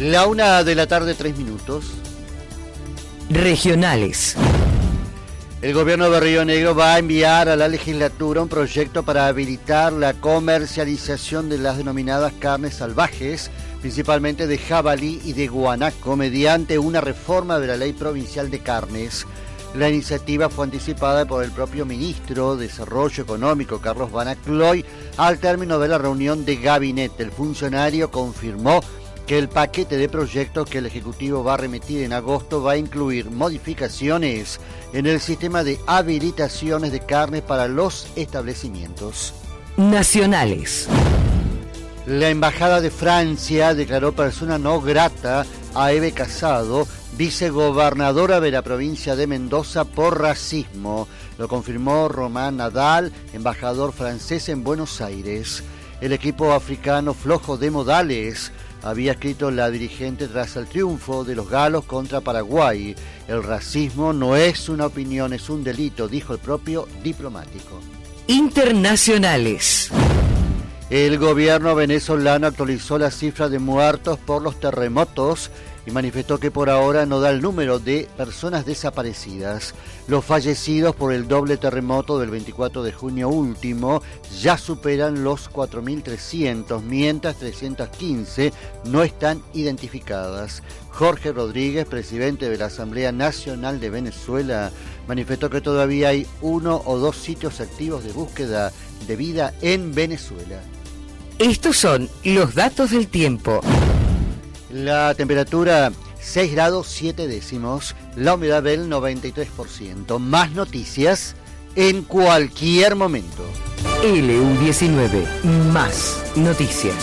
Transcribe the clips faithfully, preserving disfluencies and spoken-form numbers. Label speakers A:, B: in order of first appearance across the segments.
A: La una de la tarde, tres minutos.
B: Regionales.
A: El gobierno de Río Negro va a enviar a la legislatura un proyecto para habilitar la comercialización de las denominadas carnes salvajes, principalmente de jabalí y de guanaco, mediante una reforma de la Ley Provincial de Carnes. La iniciativa fue anticipada por el propio ministro de Desarrollo Económico, Carlos Banacloy, al término de la reunión de gabinete. El funcionario confirmó que el paquete de proyectos que el Ejecutivo va a remitir en agosto va a incluir modificaciones en el sistema de habilitaciones de carne para los establecimientos
B: nacionales.
A: La Embajada de Francia declaró persona no grata a Eve Casado, vicegobernadora de la provincia de Mendoza, por racismo. Lo confirmó Román Nadal, embajador francés en Buenos Aires. El equipo africano flojo de modales, había escrito la dirigente tras el triunfo de los galos contra Paraguay. El racismo no es una opinión, es un delito, dijo el propio diplomático.
B: Internacionales.
A: El gobierno venezolano actualizó la cifra de muertos por los terremotos y manifestó que por ahora no da el número de personas desaparecidas. Los fallecidos por el doble terremoto del veinticuatro de junio último ya superan los cuatro mil trescientos, mientras trescientas quince no están identificadas. Jorge Rodríguez, presidente de la Asamblea Nacional de Venezuela, manifestó que todavía hay uno o dos sitios activos de búsqueda de vida en Venezuela.
B: Estos son los datos del tiempo.
A: La temperatura seis grados siete décimos, la humedad del noventa y tres por ciento. Más noticias en cualquier momento.
B: L U diecinueve, más noticias.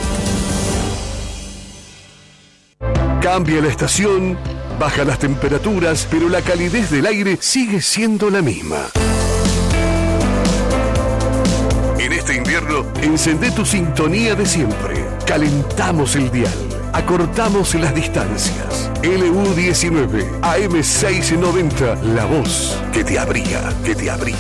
C: Cambia la estación, baja las temperaturas, pero la calidez del aire sigue siendo la misma. En este invierno, encendé tu sintonía de siempre. Calentamos el dial. Acortamos las distancias. L U diecinueve, A M seiscientos noventa, la voz que te abriga, que te abriga.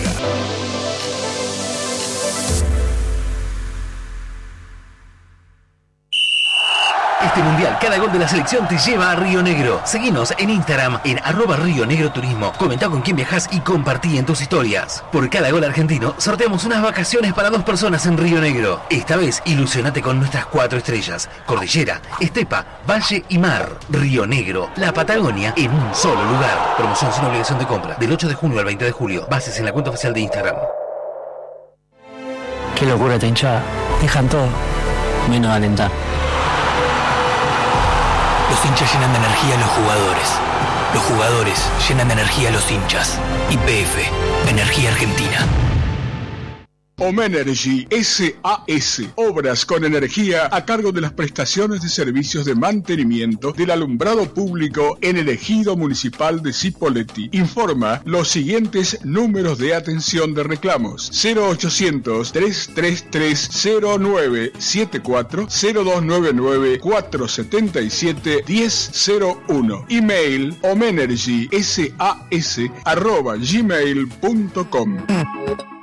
D: Este mundial, cada gol de la selección te lleva a Río Negro. Seguinos en Instagram en arroba Río Negro Turismo. Comentá con quién viajás y compartí en tus historias. Por cada gol argentino, sorteamos unas vacaciones para dos personas en Río Negro. Esta vez, ilusionate con nuestras cuatro estrellas: cordillera, estepa, valle y mar. Río Negro, la Patagonia en un solo lugar. Promoción sin obligación de compra, del ocho de junio al veinte de julio. Bases en la cuenta oficial de Instagram.
E: Qué locura esta hinchada. Dejan todo, menos alentar.
F: Los hinchas llenan de energía a los jugadores. Los jugadores llenan de energía a los hinchas. Y P F, Energía Argentina.
G: Omenergy S A S, obras con energía a cargo de las prestaciones de servicios de mantenimiento del alumbrado público en el ejido municipal de Cipolletti. Informa los siguientes números de atención de reclamos: cero ochocientos, trescientos treinta y tres, cero nueve setenta y cuatro, cero doscientos noventa y nueve, cuatrocientos setenta y siete, diez cero uno. Email omenergysas arroba gmail punto com.